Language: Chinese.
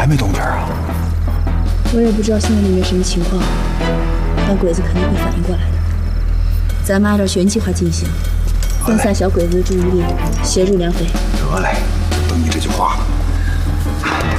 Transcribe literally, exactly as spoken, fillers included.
没动静啊？ 我也不知道现在里面什么情况，但鬼子肯定会反应过来的。咱们按照原计划进行，分散小鬼子的注意力，协助梁匪。 得嘞，就等你这句话了。